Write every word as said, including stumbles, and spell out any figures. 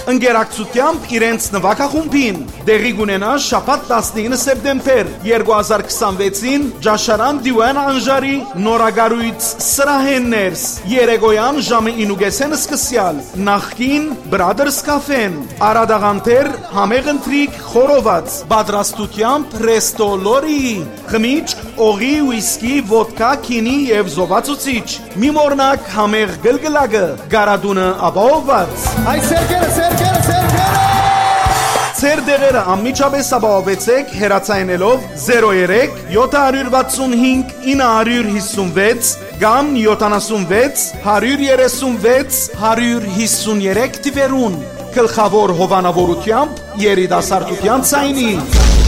ընկերակցությամբ իրենց նվագախումբին։ Դեղի կունենա շաբաթ տասնինը սեպտեմբեր երկու հազար քսանվեցին Ջաշարան Դիվան Անժարի նորագարույց սրահեններս երեկոյան ժամը ինուգեսեն սկսյալ նախքին Brothers Cafe-ն Արադաղանտեր համեղ ընթրիք խորոված պատրաստությամբ Resto Lori խմիչք օղի ուիսկի ոդկա քինի եւ զովացուցիչ մի մորնակ համեղ գլգլակը գարադունը ապահովված Այ սերկերը սերկերը սերկերը Ձեր դեղերը անմիջապես ապահովեցեք հեռացայնելով զերո երեք յոթ վաթսուն հինգ ինը հիսունվեց կամ յոթանասունվեց հարյուր երեսունվեց հարյուր հիսուներեք թվերուն գլխավոր հովանավորությամբ երիտասարդության ցայնի